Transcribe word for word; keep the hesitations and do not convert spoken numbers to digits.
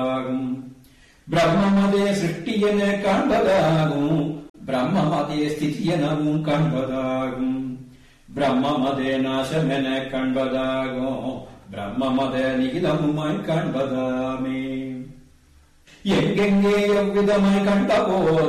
பிரம்மமதே சிருஷ்டி என காண்பதாகும், பிரம்மமதே ஸ்திதி எனவும் காண்பதாகும். பிரம்மமதே நாசம் என காண்பதாகும், பிரம்மமதே நிகிதமுமாய் காண்பதாமே. எங்கெங்கே எவ்விதமாய் கண்ட போது